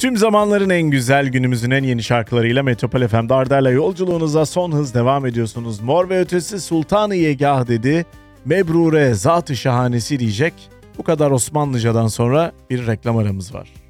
Tüm zamanların en güzel, günümüzün en yeni şarkılarıyla Metropol FM'de Arda'yla yolculuğunuza son hız devam ediyorsunuz. Mor ve Ötesi Sultan-ı Yegah dedi, Mebrure Zat-ı Şahanesi diyecek. Bu kadar Osmanlıcadan sonra bir reklam aramız var.